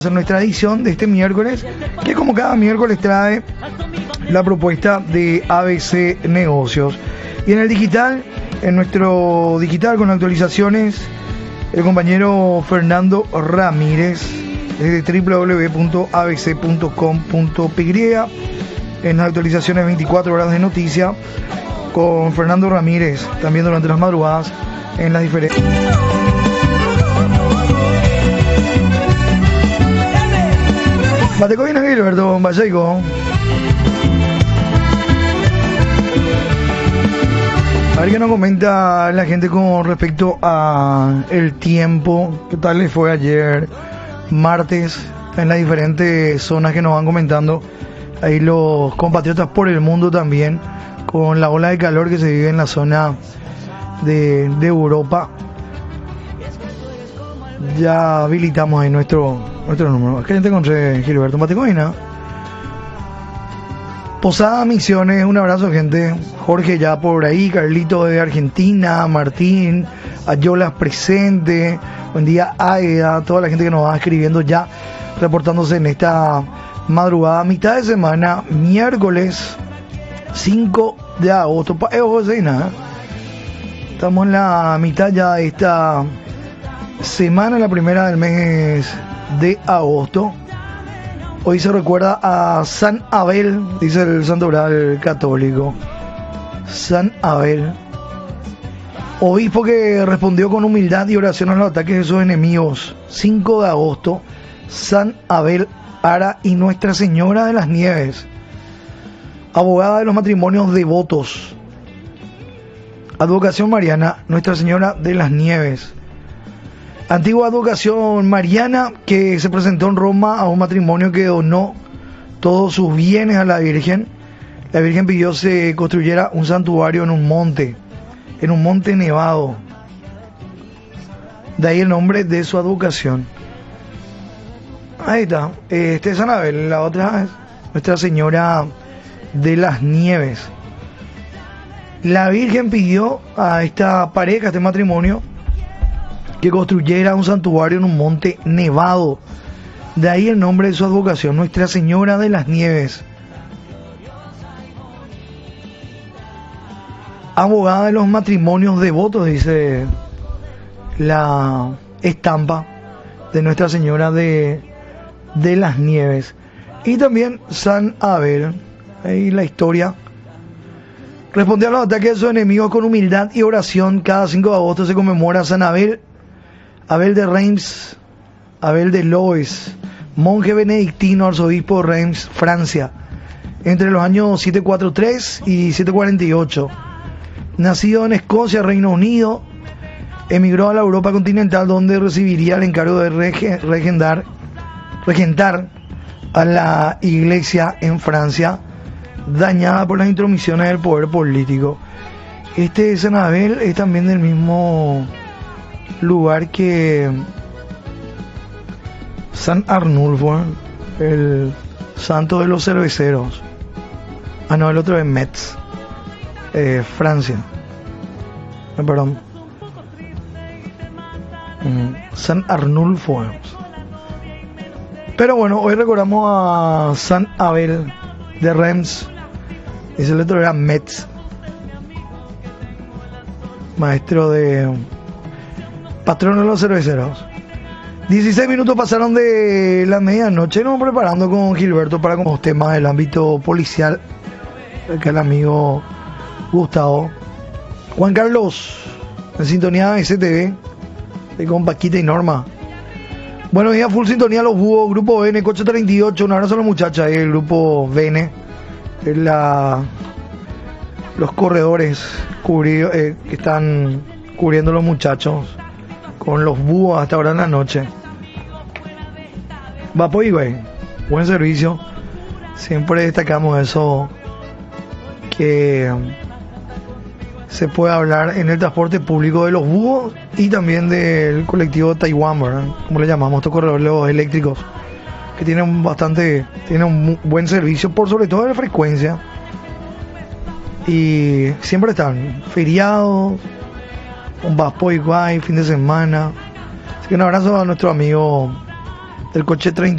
En nuestra edición de este miércoles, que como cada miércoles trae la propuesta de ABC Negocios. Y en el digital, en nuestro digital con actualizaciones, el compañero Fernando Ramírez desde www.abc.com.py, en las actualizaciones 24 horas de noticia con Fernando Ramírez, también durante las madrugadas en las diferentes... Bateco bien aquí, Alberto Vallejo. A ver qué nos comenta la gente con respecto a el tiempo. ¿Qué tal les fue ayer, martes, en las diferentes zonas que nos van comentando? Ahí los compatriotas por el mundo también, con la ola de calor que se vive en la zona de Europa. Ya habilitamos ahí nuestro número. ¿Qué gente encontré, Gilberto Matecoina? Posada Misiones, un abrazo, gente. Jorge ya por ahí, Carlito de Argentina, Martín, Ayolas presente. Buen día, Aida, toda la gente que nos va escribiendo ya, reportándose en esta madrugada, mitad de semana, miércoles 5 de agosto. Estamos en la mitad ya de esta semana, la primera del mes de agosto. Hoy se recuerda a San Abel, dice el Santo Oral Católico. San Abel, obispo que respondió con humildad y oración a los ataques de sus enemigos. 5 de agosto, San Abel Ara y Nuestra Señora de las Nieves, abogada de los matrimonios devotos. Advocación mariana, Nuestra Señora de las Nieves. Antigua advocación mariana que se presentó en Roma a un matrimonio que donó todos sus bienes a la Virgen. La Virgen pidió se construyera un santuario en un monte nevado. De ahí el nombre de su advocación. Ahí está, este es San Abel, la otra es Nuestra Señora de las Nieves. La Virgen pidió a esta pareja, a este matrimonio, que construyera un santuario en un monte nevado. De ahí el nombre de su advocación, Nuestra Señora de las Nieves. Abogada de los matrimonios devotos, dice la estampa de Nuestra Señora de las Nieves. Y también San Abel, ahí la historia. Respondió a los ataques de sus enemigos con humildad y oración. Cada 5 de agosto se conmemora a San Abel, Abel de Reims, Abel de Lois, monje benedictino, arzobispo de Reims, Francia, entre los años 743 y 748. Nacido en Escocia, Reino Unido, emigró a la Europa continental, donde recibiría el encargo de regentar a la iglesia en Francia, dañada por las intromisiones del poder político. Este San Abel es también del mismo lugar que San Arnulfo, el santo de los cerveceros. Ah, no, el otro es Metz, Francia. Perdón. San Arnulfo. Pero bueno, hoy recordamos a San Abel de Reims. Y el otro era Metz, maestro de patrono de los cerveceros. 16 minutos pasaron de la medianoche. Nos vamos preparando con Gilberto para los temas del ámbito policial. Acá el amigo Gustavo. Juan Carlos, en sintonía de STV, con Paquita y Norma. Buenos días, full sintonía los búhos, grupo Vene, coche 38. Un abrazo a las muchachas, el grupo Vene. Los corredores que están cubriendo los muchachos con los búhos hasta ahora en la noche. Vapo y güey, buen servicio. Siempre destacamos eso, que se puede hablar en el transporte público de los búhos y también del colectivo Taiwán, ¿verdad? Como le llamamos, estos corredores eléctricos, que tienen un buen servicio, por sobre todo de frecuencia. Y siempre están feriados, un Vapo y Guay, fin de semana. Así que un abrazo a nuestro amigo del coche 30